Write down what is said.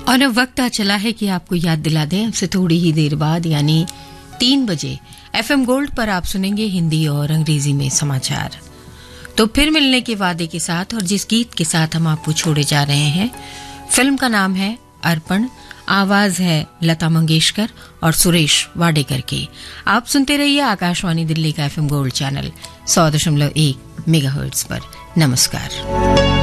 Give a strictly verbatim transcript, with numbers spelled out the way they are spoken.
और अब वक्त आ चला है कि आपको याद दिला दें, हमसे थोड़ी ही देर बाद यानी तीन बजे एफएम गोल्ड पर आप सुनेंगे हिंदी और अंग्रेजी में समाचार। तो फिर मिलने के वादे के साथ और जिस गीत के साथ हम आपको छोड़े जा रहे हैं, फिल्म का नाम है अर्पण, आवाज है लता मंगेशकर और सुरेश वाडेकर की। आप सुनते रहिए आकाशवाणी दिल्ली का एफएम गोल्ड चैनल सौ दशमलव एक मेगाहर्ट्ज पर। नमस्कार।